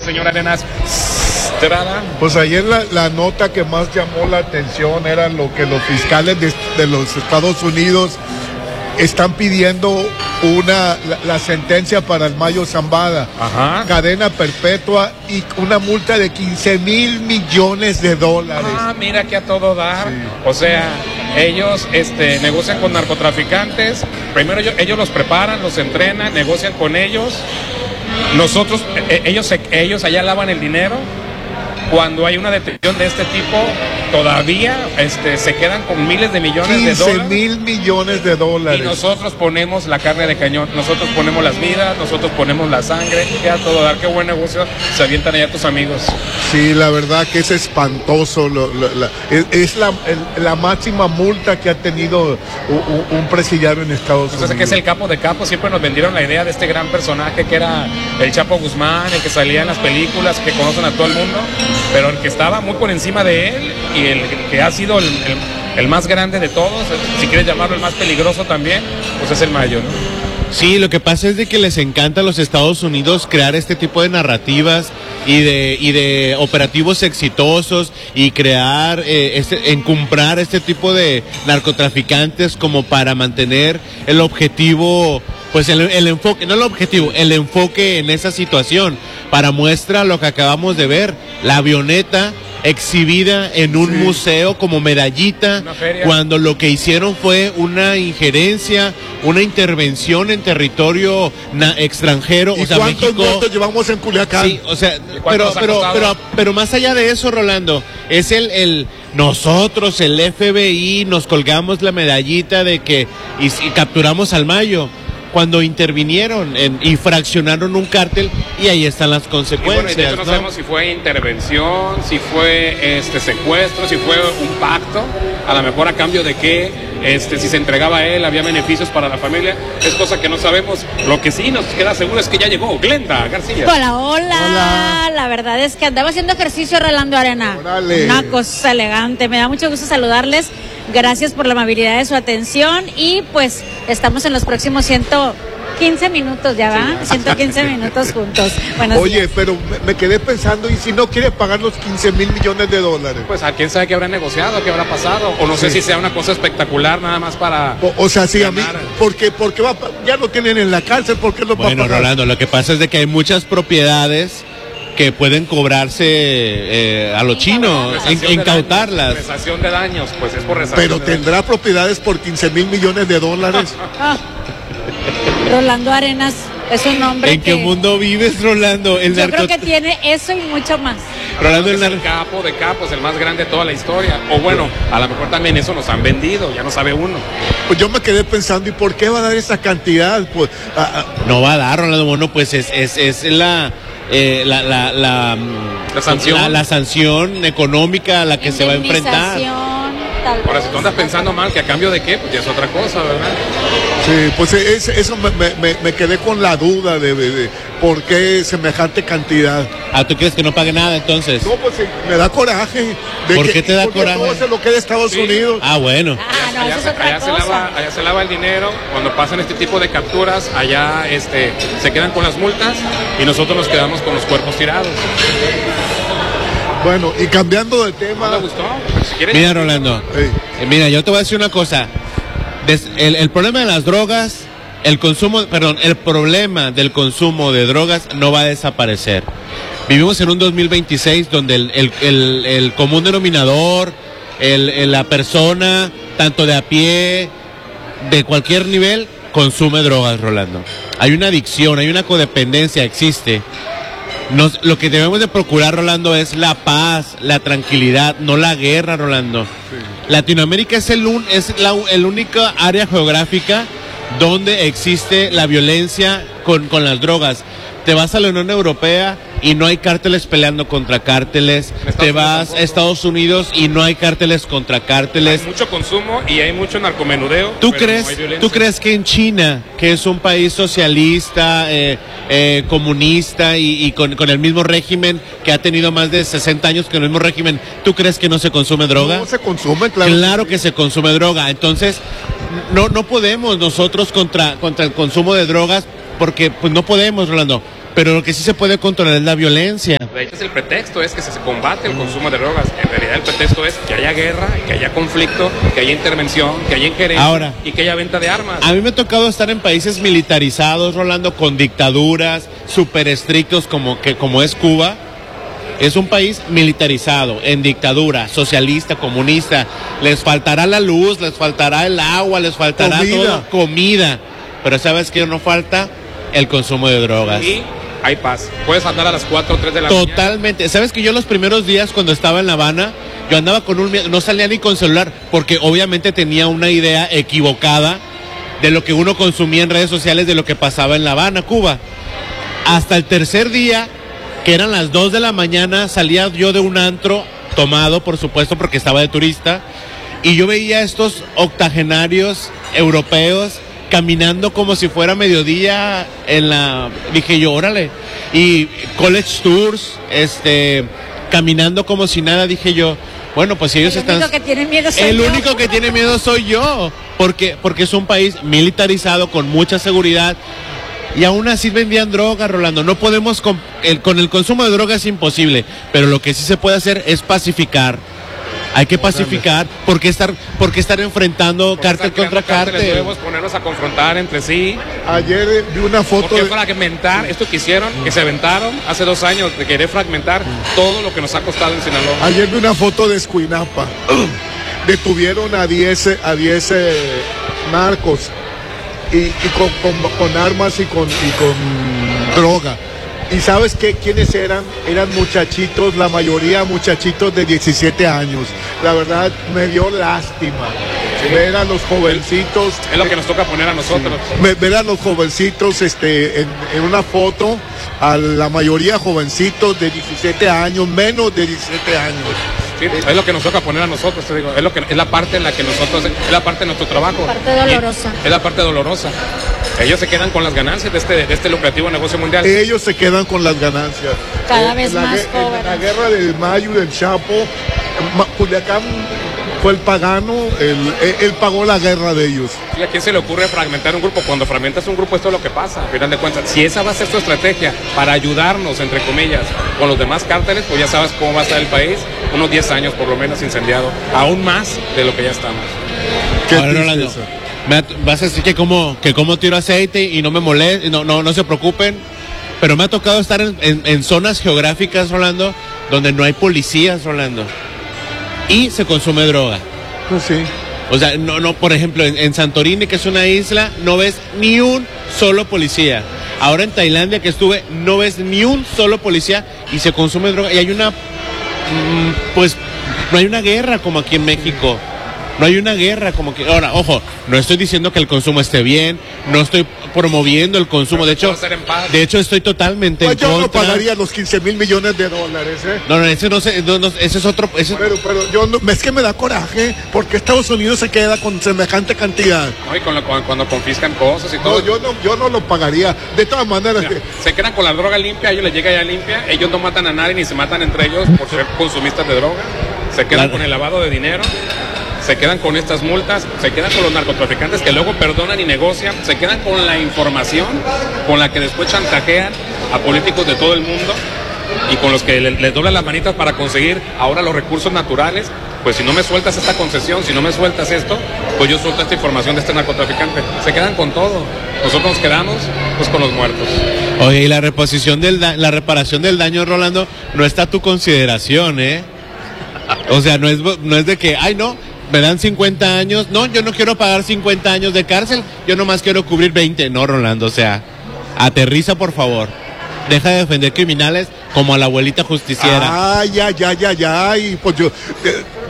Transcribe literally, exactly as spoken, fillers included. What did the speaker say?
señor Arenas Estrada? Pues ayer la, la nota que más llamó la atención era lo que los fiscales de, de los Estados Unidos están pidiendo una la, la sentencia para el Mayo Zambada. Ajá. Cadena perpetua y una multa de quince mil millones de dólares. Ah, mira que a todo dar. Sí. O sea, ellos este, negocian con narcotraficantes. Primero ellos, ellos los preparan, los entrenan, negocian con ellos. Nosotros, eh, ellos, ellos allá lavan el dinero. Cuando hay una detención de este tipo, todavía este, se quedan con miles de millones de dólares. quince mil millones de dólares. Y nosotros ponemos la carne de cañón, nosotros ponemos las vidas, nosotros ponemos la sangre, ya todo dar, qué buen negocio se avientan allá tus amigos. Sí, la verdad que es espantoso. Lo, lo, la, es es la, el, la máxima multa que ha tenido un, un presidiario en Estados Entonces, Unidos. que es el capo de capos, siempre nos vendieron la idea de este gran personaje que era el Chapo Guzmán, el que salía en las películas, que conocen a todo el mundo, pero el que estaba muy por encima de él y el, el que ha sido el, el, el más grande de todos, si quieres llamarlo el más peligroso también, pues es el Mayo, ¿no? Sí, lo que pasa es de que les encanta a los Estados Unidos crear este tipo de narrativas y de y de operativos exitosos y crear, eh, este, encumbrar este tipo de narcotraficantes como para mantener el objetivo, pues el, el enfoque, no el objetivo, el enfoque en esa situación. Para muestra lo que acabamos de ver, la avioneta exhibida en un sí. museo como medallita, cuando lo que hicieron fue una injerencia, una intervención en territorio na- extranjero. ¿Y o sea, cuántos México, votos llevamos en Culiacán? Sí, o sea, pero, pero, pero, pero más allá de eso, Rolando, es el, el nosotros, el F B I, nos colgamos la medallita de que y, y capturamos al Mayo. Cuando intervinieron en, y fraccionaron un cártel, y ahí están las consecuencias. Y bueno, y no, no sabemos si fue intervención, si fue este secuestro, si fue un pacto, a lo mejor a cambio de qué, este, si se entregaba a él, había beneficios para la familia, es cosa que no sabemos. Lo que sí nos queda seguro es que ya llegó Glenda García. Hola, hola, hola. La verdad es que andaba haciendo ejercicio Rolando Arena. Órale. Una cosa elegante, me da mucho gusto saludarles. Gracias por la amabilidad de su atención y pues estamos en los próximos ciento quince minutos, ya va, ciento quince minutos juntos. Buenos Oye, días. pero me, me quedé pensando, ¿y si no quiere pagar los quince mil millones de dólares? Pues a quién sabe qué habrá negociado, qué habrá pasado, o no sí. sé si sea una cosa espectacular nada más para... O, o sea, sí, ganar. A mí, porque, porque va, ya lo tienen en la cárcel, ¿por qué lo va a pagar? Bueno, Rolando, lo que pasa es de que hay muchas propiedades que pueden cobrarse eh, a lo chino, en, incautarlas. Resación de daños, pues es por resación. Pero tendrá daños. Propiedades por quince mil millones de dólares. Ah. Rolando Arenas es un hombre ¿En que... qué mundo vives, Rolando? El Yo narco... creo que tiene eso y mucho más. Rolando es el capo de capos, el más grande de toda la historia. O bueno, a lo mejor también eso nos han vendido, ya no sabe uno. Pues yo me quedé pensando, ¿y por qué va a dar esa cantidad? Pues ah, ah. No va a dar, Rolando. Bueno, pues es, es, es la... Eh, la, la, la, la, sanción. La, la sanción económica a la que se va a enfrentar. Ahora, si tú andas pensando mal, que a cambio de qué, pues ya es otra cosa, ¿verdad? Sí, pues es, eso me, me, me quedé con la duda de, de, de por qué semejante cantidad. Ah, ¿tú quieres que no pague nada entonces? No, pues me da coraje. De ¿Por que, qué te da coraje? Todo se lo queda Estados sí. Unidos. Ah, bueno. Ah, no, allá, eso se, es otra allá, cosa. Se lava, allá se lava el dinero, cuando pasan este tipo de capturas, allá este, se quedan con las multas y nosotros nos quedamos con los cuerpos tirados. Bueno, y cambiando de tema... ¿No te gustó? Pues, si mira, Rolando, hey. eh, mira, yo te voy a decir una cosa. Des, el, el problema de las drogas, el consumo, perdón, el problema del consumo de drogas no va a desaparecer. Vivimos en un dos mil veintiséis donde el, el, el, el común denominador, el, el, la persona, tanto de a pie, de cualquier nivel, consume drogas, Rolando. Hay una adicción, hay una codependencia, existe. Nos, lo que debemos de procurar, Rolando, es la paz, la tranquilidad, no la guerra, Rolando. Sí. Latinoamérica es el un, es la el única área geográfica donde existe la violencia con, con las drogas. Te vas a la Unión Europea y no hay cárteles peleando contra cárteles. Te vas a Estados Unidos y no hay cárteles contra cárteles. Hay mucho consumo y hay mucho narcomenudeo. ¿Tú crees, no ¿tú crees que en China, que es un país socialista, eh, eh, comunista y, y con, con el mismo régimen, que ha tenido más de sesenta años con el mismo régimen, ¿tú crees que no se consume droga? No se consume, claro. Claro que se consume droga. Entonces, no, no podemos nosotros contra, contra el consumo de drogas, porque pues no podemos, Rolando. pero lo que sí se puede controlar es la violencia. De hecho, es el pretexto, es que se combate el consumo de drogas. En realidad el pretexto es que haya guerra, que haya conflicto, que haya intervención, que haya injerencia Ahora, y que haya venta de armas. A mí me ha tocado estar en países militarizados, Rolando, con dictaduras súper estrictos como, que, como es Cuba. Es un país militarizado, en dictadura, socialista, comunista. Les faltará la luz, les faltará el agua, les faltará comida. todo, comida. Pero ¿sabes qué no falta? El consumo de drogas. Y hay paz. Puedes andar a las cuatro o tres de la mañana. Totalmente. ¿Sabes que yo los primeros días cuando estaba en La Habana, yo andaba con un miedo, no salía ni con celular, porque obviamente tenía una idea equivocada de lo que uno consumía en redes sociales, de lo que pasaba en La Habana, Cuba. Hasta el tercer día, que eran las dos de la mañana, salía yo de un antro, tomado por supuesto porque estaba de turista, y yo veía a estos octogenarios europeos caminando como si fuera mediodía en la... Dije yo, órale. Y college tours, este, caminando como si nada, dije yo, bueno, pues si ellos El están... único que tiene miedo soy El yo. único que tiene miedo soy yo, porque, porque es un país militarizado, con mucha seguridad, y aún así vendían droga, Rolando. No podemos, con el, con el consumo de droga es imposible, pero lo que sí se puede hacer es pacificar. Hay que pacificar, ¿por qué estar, por qué estar enfrentando Porque cártel están contra creando cárteles cártel? nuevos, ponernos a confrontar entre sí. Ayer eh, vi una foto Porque de- para fragmentar esto que hicieron, que se aventaron hace dos años de querer fragmentar todo lo que nos ha costado en Sinaloa. ayer vi una foto de Escuinapa. Detuvieron a diez a diez eh, narcos y, y con, con- con armas y con, y con droga. ¿Y sabes qué? ¿Quiénes eran? Eran muchachitos, la mayoría muchachitos de diecisiete años. La verdad me dio lástima ver a los jovencitos. Es lo que nos toca poner a nosotros. Me- ver a los jovencitos este, en, en una foto, a la mayoría jovencitos de diecisiete años, menos de diecisiete años. Sí, es lo que nos toca poner a nosotros, te digo, es lo que es la parte en la que nosotros, es la parte de nuestro trabajo. Parte dolorosa. Y es la parte dolorosa. Ellos se quedan con las ganancias de este, de este lucrativo negocio mundial. Ellos se quedan con las ganancias. Cada Eh, vez en la más gue- En la jóvenes. guerra del Mayo y del Chapo, Ma- Culiacán fue el pagano, él, él- él pagó la guerra de ellos. ¿Y a quién se le ocurre fragmentar un grupo? Cuando fragmentas un grupo, esto es lo que pasa, a final de cuentas. Si esa va a ser tu estrategia para ayudarnos, entre comillas, con los demás cárteles, pues ya sabes cómo va a estar el país, unos diez años por lo menos incendiado, aún más de lo que ya estamos. Qué Ahora, Rolando, tristeza. me ha- vas a decir que como, que como tiro aceite y no me moleste, no, no, no se preocupen, pero me ha tocado estar en, en- en zonas geográficas, Rolando, donde no hay policías, Rolando, y se consume droga. Pues sí. O sea, no, no, por ejemplo, en, en Santorini, que es una isla, no ves ni un solo policía. Ahora en Tailandia, que estuve, no ves ni un solo policía y se consume droga. Y hay una, mm, pues, no hay una guerra como aquí en México. No hay una guerra como que... Ahora, ojo, no estoy diciendo que el consumo esté bien, no estoy promoviendo el consumo. De hecho, Vamos a hacer en paz. de hecho estoy totalmente Pues en yo no contra. pagaría los quince mil millones de dólares, ¿eh? No, no, ese no, se- no, no, ese es otro... Ese es- Pero, pero yo no, es que me da coraje porque Estados Unidos se queda con semejante cantidad. ¿No? Y con lo- cuando, cuando confiscan cosas y todo. No, yo no, yo no lo pagaría. De todas maneras, Mira, se quedan con la droga limpia, a ellos les llega ya limpia, ellos no matan a nadie ni se matan entre ellos por ser consumistas de droga, se quedan Claro. con el lavado de dinero, se quedan con estas multas, se quedan con los narcotraficantes que luego perdonan y negocian, se quedan con la información con la que después chantajean a políticos de todo el mundo y con los que le- les doblan las manitas para conseguir ahora los recursos naturales. Pues si no me sueltas esta concesión, si no me sueltas esto, pues yo suelto esta información de este narcotraficante. Se quedan con todo. Nosotros nos quedamos pues con los muertos. Oye, y la reposición del da- la reparación del daño, Rolando, no está a tu consideración, ¿eh? O sea, no es, no es de que, ay, no, me dan cincuenta años. No, yo no quiero pagar cincuenta años de cárcel, yo nomás quiero cubrir veinte. No, Rolando, o sea, aterriza, por favor. Deja de defender criminales como a la abuelita justiciera. Ay, ay, ay, ay, ay. Pues yo, eh,